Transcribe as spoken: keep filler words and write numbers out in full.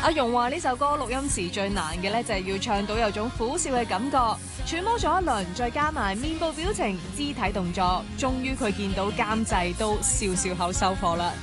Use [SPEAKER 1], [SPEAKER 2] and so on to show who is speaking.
[SPEAKER 1] 阿容話呢首歌錄音時最難嘅咧就係要唱到有種苦笑嘅感覺，揣摩咗一輪，再加埋面部表情、肢體動作，終於佢見到監製都笑笑口收貨啦。